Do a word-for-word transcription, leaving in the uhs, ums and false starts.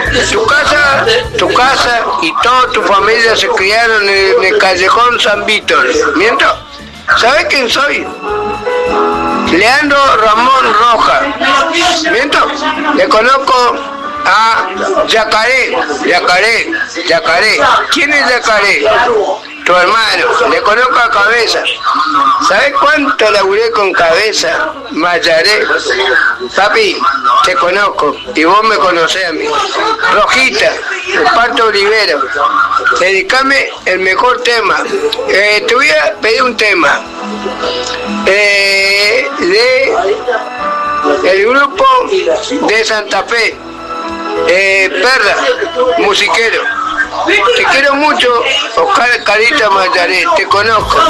Tu casa, tu casa y toda tu familia se criaron en, en el callejón San Víctor. ¿Miento? ¿Sabes quién soy? Leandro Ramón Rojas. ¿Miento? Le conozco a Yacaré. Yacaré. Yacaré. ¿Quién es Yacaré? Tu hermano. Le conozco a Cabeza. ¿Sabes cuánto laburé con Cabeza? Mayaré. Papi, te conozco y vos me conocés a mí. Rojita, el Pato Olivero. Dedicame el mejor tema. Eh, te voy a pedir un tema. Eh, de el grupo de Santa Fe. Eh, Perla, musiquero. Te quiero mucho, Oscar Carita Mayaré, te conozco.